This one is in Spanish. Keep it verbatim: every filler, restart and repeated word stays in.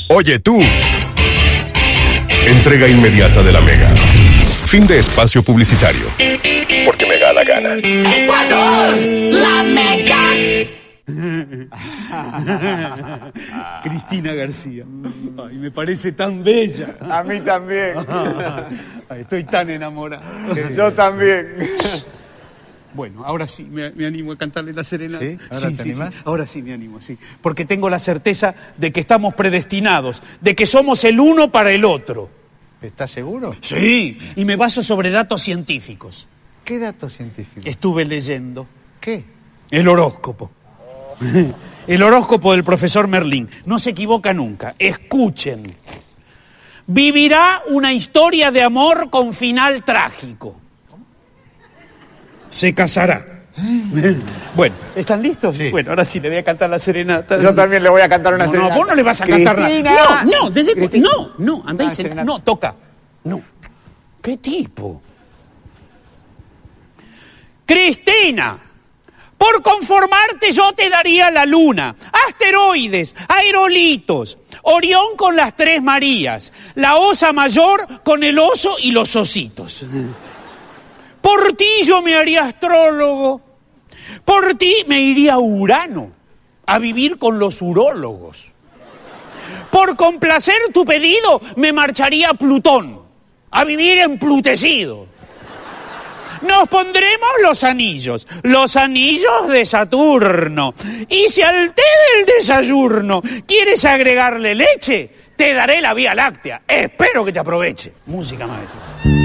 Oye tú. Entrega inmediata de la Mega. Fin de espacio publicitario. Porque me da la gana. ¡Ecuador! ¡La Mega! Cristina García. Ay, me parece tan bella. A mí también. Ay, estoy tan enamorado. Yo también. Bueno, ahora sí, me, me animo a cantarle la serenata. ¿Sí? ¿Ahora sí, te sí, animás? sí, ahora sí me animo, sí. Porque tengo la certeza de que estamos predestinados, de que somos el uno para el otro. ¿Estás seguro? Sí, y me baso sobre datos científicos. ¿Qué datos científicos? Estuve leyendo. ¿Qué? El horóscopo. El horóscopo del profesor Merlín. No se equivoca nunca. Escuchen. Vivirá una historia de amor con final trágico. Se casará. Bueno, ¿están listos? Sí. Bueno, ahora sí le voy a cantar la serenata. Yo también le voy a cantar una no, serenata. No, vos no le vas a cantar Cristina. nada. No, no, desde Cristina. no, no, andá Ah, y sentá. serenata. No, toca. No. ¿Qué tipo? Cristina, por conformarte yo te daría la luna, asteroides, aerolitos, Orión con las tres Marías, la Osa Mayor con el oso y los ositos. Por ti yo me haría astrólogo, por ti me iría a Urano, a vivir con los urólogos. Por complacer tu pedido me marcharía a Plutón, a vivir emplutecido. Nos pondremos los anillos, los anillos de Saturno. Y si al té del desayuno quieres agregarle leche, te daré la Vía Láctea. Espero que te aproveche. Música, maestro.